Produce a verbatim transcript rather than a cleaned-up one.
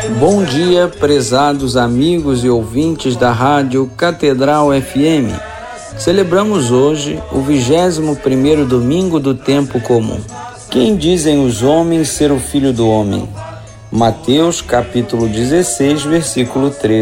Bom dia, prezados amigos e ouvintes da Rádio Catedral F M. Celebramos hoje o vigésimo primeiro domingo do tempo comum. Quem dizem os homens ser o Filho do Homem? Mateus capítulo dezesseis, versículo treze.